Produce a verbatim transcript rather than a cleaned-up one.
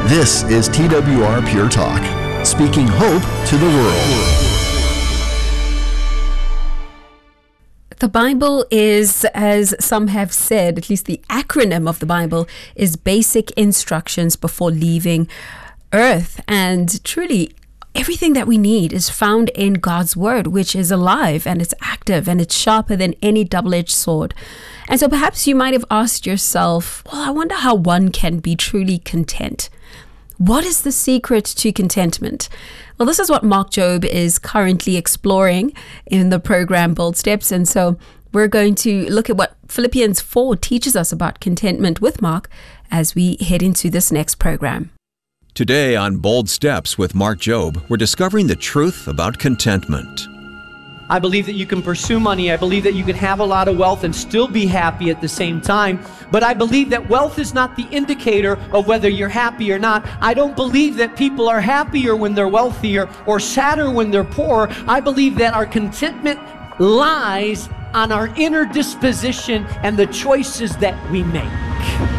This is T W R Pure Talk, speaking hope to the world. The Bible is, as some have said, at least the acronym of the Bible is basic instructions before leaving earth. And truly, everything that we need is found in God's word, which is alive and it's active and it's sharper than any double-edged sword. And so perhaps you might have asked yourself, well, I wonder how one can be truly content. What is the secret to contentment? Well, this is what Mark Jobe is currently exploring in the program Bold Steps. And so we're going to look at what Philippians four teaches us about contentment with Mark as we head into this next program. Today on Bold Steps with Mark Jobe, we're discovering the truth about contentment. I believe that you can pursue money. I believe that you can have a lot of wealth and still be happy at the same time. But I believe that wealth is not the indicator of whether you're happy or not. I don't believe that people are happier when they're wealthier or sadder when they're poor. I believe that our contentment lies on our inner disposition and the choices that we make.